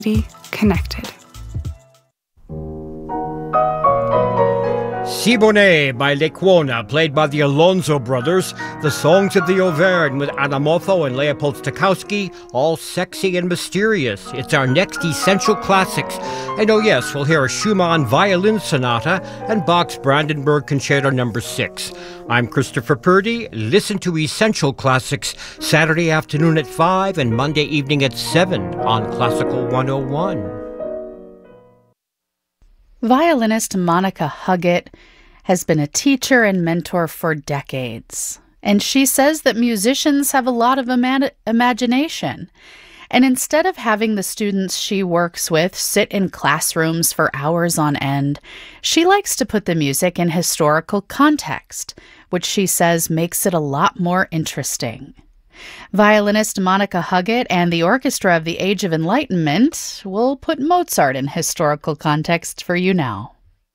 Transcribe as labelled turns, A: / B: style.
A: Connected.
B: Siboney by Lecuona, played by the Alonso brothers. The Songs of the Auvergne with Anna Motho and Leopold Stokowski, all sexy and mysterious. It's our next Essential Classics. And oh yes, we'll hear a Schumann violin sonata and Bach's Brandenburg Concerto No. 6. I'm Christopher Purdy. Listen to Essential Classics Saturday afternoon at 5 and Monday evening at 7 on Classical 101.
C: Violinist Monica Huggett has been a teacher and mentor for decades, and she says that musicians have a lot of imagination. And instead of having the students she works with sit in classrooms for hours on end, she likes to put the music in historical context, which she says makes it a lot more interesting. Violinist Monica Huggett and the Orchestra of the Age of Enlightenment will put Mozart in historical context for you now.